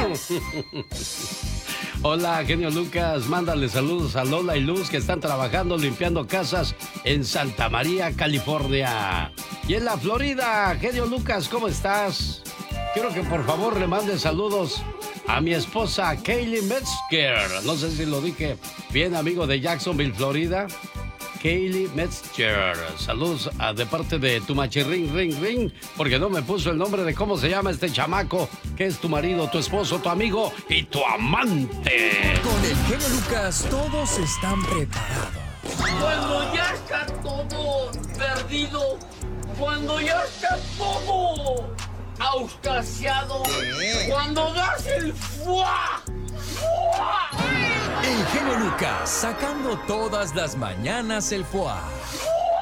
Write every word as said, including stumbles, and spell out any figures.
Hola, genio Lucas. Mándale saludos a Lola y Luz que están trabajando limpiando casas en Santa María, California. Y en la Florida, genio Lucas, ¿cómo estás? Quiero que por favor le mande saludos a mi esposa Kaylee Metzger. No sé si lo dije bien, amigo de Jacksonville, Florida. Kaylee Metzger. Saludos a, de parte de tu machirring, ring, ring, porque no me puso el nombre de cómo se llama este chamaco, que es tu marido, tu esposo, tu amigo y tu amante. Con el genio Lucas todos están preparados. Cuando ya está todo perdido, cuando ya está todo auscasiado, cuando das el fuá, fuá. El genio Lucas sacando todas las mañanas el fuá.